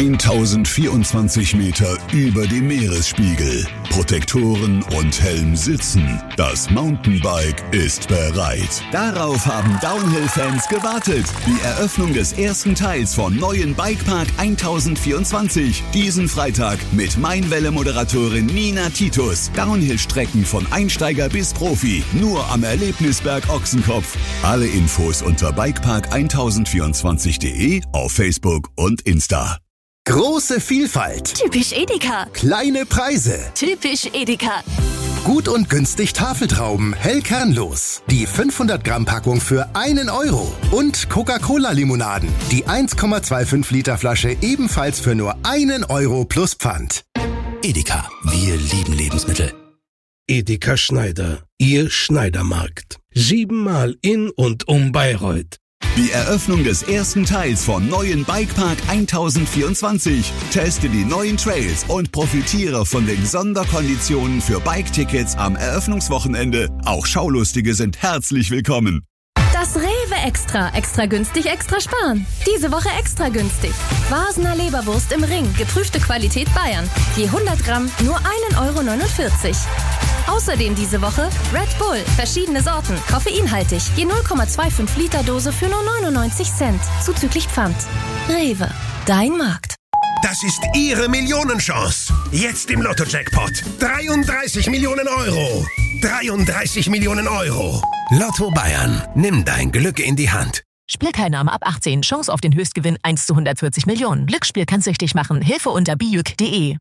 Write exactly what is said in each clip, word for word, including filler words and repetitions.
tausendvierundzwanzig Meter über dem Meeresspiegel. Protektoren und Helm sitzen. Das Mountainbike ist bereit. Darauf haben Downhill-Fans gewartet. Die Eröffnung des ersten Teils vom neuen Bikepark tausendvierundzwanzig. Diesen Freitag mit Mainwelle-Moderatorin Nina Titus. Downhill-Strecken von Einsteiger bis Profi. Nur am Erlebnisberg Ochsenkopf. Alle Infos unter bikepark tausendvierundzwanzig punkt de, auf Facebook und Insta. Große Vielfalt. Typisch Edeka. Kleine Preise. Typisch Edeka. Gut und günstig Tafeltrauben, hellkernlos. Die fünfhundert Gramm Packung für einen Euro. Und Coca-Cola-Limonaden. Die eins Komma fünfundzwanzig Liter Flasche ebenfalls für nur einen Euro plus Pfand. Edeka, wir lieben Lebensmittel. Edeka Schneider, Ihr Schneidermarkt. Siebenmal in und um Bayreuth. Die Eröffnung des ersten Teils vom neuen Bikepark tausendvierundzwanzig. Teste die neuen Trails und profitiere von den Sonderkonditionen für Bike-Tickets am Eröffnungswochenende. Auch Schaulustige sind herzlich willkommen. Das Rewe Extra. Extra günstig, extra sparen. Diese Woche extra günstig. Vasener Leberwurst im Ring. Geprüfte Qualität Bayern. Je hundert Gramm nur ein Euro neunundvierzig. Außerdem diese Woche Red Bull. Verschiedene Sorten. Koffeinhaltig. Je null Komma fünfundzwanzig Liter Dose für nur neunundneunzig Cent. Zuzüglich Pfand. Rewe. Dein Markt. Das ist Ihre Millionenchance. Jetzt im Lotto-Jackpot. dreiunddreißig Millionen Euro. dreiunddreißig Millionen Euro. Lotto Bayern. Nimm dein Glück in die Hand. Spielteilnahme ab achtzehn. Chance auf den Höchstgewinn eins zu hundertvierzig Millionen. Glücksspiel kann süchtig machen. Hilfe unter bijuk punkt de.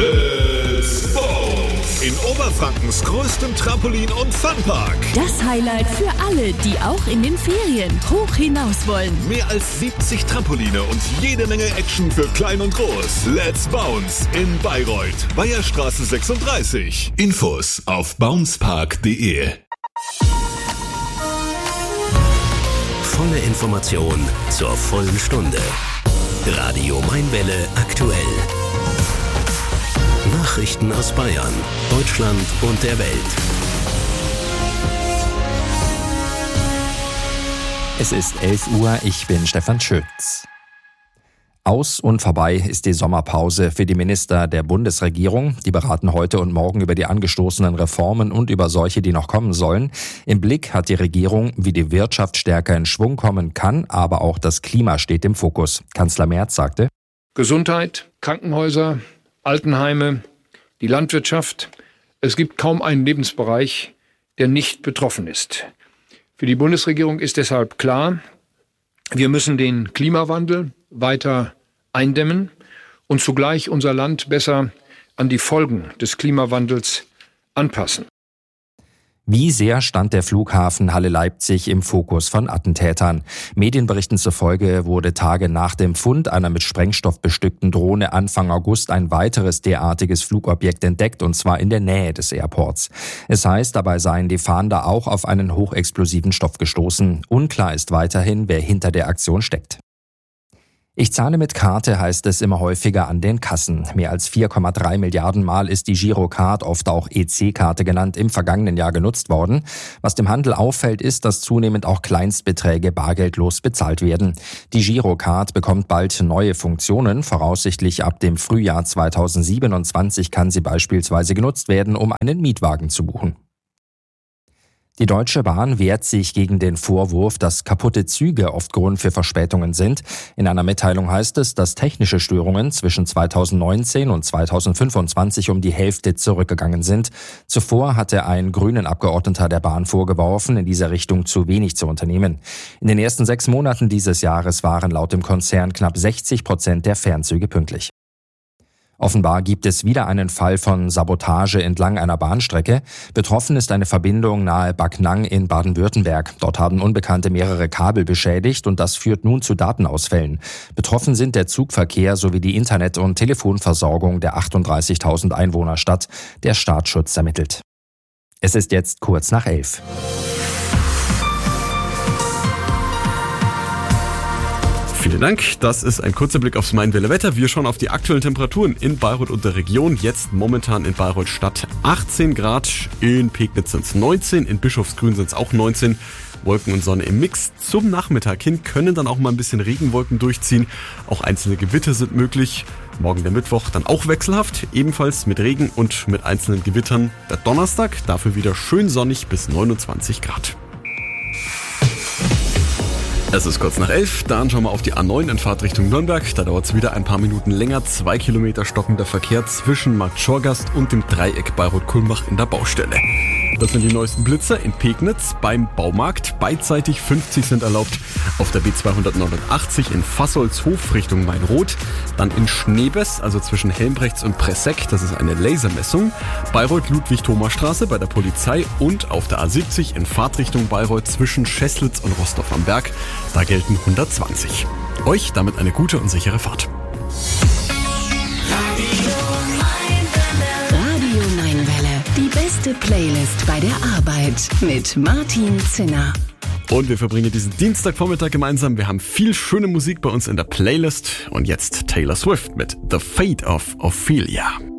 Let's Bounce! In Oberfrankens größtem Trampolin- und Funpark. Das Highlight für alle, die auch in den Ferien hoch hinaus wollen. Mehr als siebzig Trampoline und jede Menge Action für klein und groß. Let's Bounce in Bayreuth. Bayerstraße sechsunddreißig. Infos auf bouncepark punkt de. Volle Information zur vollen Stunde. Radio Mainwelle aktuell. Nachrichten aus Bayern, Deutschland und der Welt. Es ist elf Uhr, ich bin Stefan Schütz. Aus und vorbei ist die Sommerpause für die Minister der Bundesregierung. Die beraten heute und morgen über die angestoßenen Reformen und über solche, die noch kommen sollen. Im Blick hat die Regierung, wie die Wirtschaft stärker in Schwung kommen kann, aber auch das Klima steht im Fokus. Kanzler Merz sagte: Gesundheit, Krankenhäuser, Altenheime, die Landwirtschaft. Es gibt kaum einen Lebensbereich, der nicht betroffen ist. Für die Bundesregierung ist deshalb klar, wir müssen den Klimawandel weiter eindämmen und zugleich unser Land besser an die Folgen des Klimawandels anpassen. Wie sehr stand der Flughafen Halle-Leipzig im Fokus von Attentätern? Medienberichten zufolge wurde Tage nach dem Fund einer mit Sprengstoff bestückten Drohne Anfang August ein weiteres derartiges Flugobjekt entdeckt, und zwar in der Nähe des Airports. Es heißt, dabei seien die Fahnder auch auf einen hochexplosiven Stoff gestoßen. Unklar ist weiterhin, wer hinter der Aktion steckt. Ich zahle mit Karte, heißt es immer häufiger an den Kassen. Mehr als vier Komma drei Milliarden Mal ist die Girocard, oft auch E C-Karte genannt, im vergangenen Jahr genutzt worden. Was dem Handel auffällt, ist, dass zunehmend auch Kleinstbeträge bargeldlos bezahlt werden. Die Girocard bekommt bald neue Funktionen. Voraussichtlich ab dem Frühjahr zweitausendsiebenundzwanzig kann sie beispielsweise genutzt werden, um einen Mietwagen zu buchen. Die Deutsche Bahn wehrt sich gegen den Vorwurf, dass kaputte Züge oft Grund für Verspätungen sind. In einer Mitteilung heißt es, dass technische Störungen zwischen zweitausendneunzehn und zweitausendfünfundzwanzig um die Hälfte zurückgegangen sind. Zuvor hatte ein grünen Abgeordneter der Bahn vorgeworfen, in dieser Richtung zu wenig zu unternehmen. In den ersten sechs Monaten dieses Jahres waren laut dem Konzern knapp sechzig Prozent der Fernzüge pünktlich. Offenbar gibt es wieder einen Fall von Sabotage entlang einer Bahnstrecke. Betroffen ist eine Verbindung nahe Backnang in Baden-Württemberg. Dort haben Unbekannte mehrere Kabel beschädigt und das führt nun zu Datenausfällen. Betroffen sind der Zugverkehr sowie die Internet- und Telefonversorgung der achtunddreißigtausend Einwohnerstadt. Der Staatsschutz ermittelt. Es ist jetzt kurz nach elf. Vielen Dank. Das ist ein kurzer Blick aufs Mainwelle Wetter. Wir schauen auf die aktuellen Temperaturen in Bayreuth und der Region. Jetzt momentan in Bayreuth Stadt achtzehn Grad, in Pegnitz sind es neunzehn, in Bischofsgrün sind es auch neunzehn. Wolken und Sonne im Mix. Zum Nachmittag hin können dann auch mal ein bisschen Regenwolken durchziehen. Auch einzelne Gewitter sind möglich. Morgen der Mittwoch dann auch wechselhaft, ebenfalls mit Regen und mit einzelnen Gewittern. Der Donnerstag dafür wieder schön sonnig bis neunundzwanzig Grad. Es ist kurz nach elf, dann schauen wir auf die A neun in Fahrtrichtung Nürnberg. Da dauert es wieder ein paar Minuten länger. Zwei Kilometer stockender Verkehr zwischen Markt Schorgast und dem Dreieck Bayreuth-Kulmbach in der Baustelle. Das sind die neuesten Blitzer in Pegnitz beim Baumarkt. Beidseitig fünfzig sind erlaubt. Auf der B zweihundertneunundachtzig in Fassolshof Richtung Mainroth. Dann in Schneebes, also zwischen Helmbrechts und Presseck. Das ist eine Lasermessung. Bayreuth-Ludwig-Thoma-Straße bei der Polizei. Und auf der A siebzig in Fahrtrichtung Bayreuth zwischen Scheßlitz und Rostorf am Berg. Da gelten hundertzwanzig. Euch damit eine gute und sichere Fahrt. Die beste Playlist bei der Arbeit mit Martin Zinner. Und wir verbringen diesen Dienstagvormittag gemeinsam. Wir haben viel schöne Musik bei uns in der Playlist. Und jetzt Taylor Swift mit The Fate of Ophelia.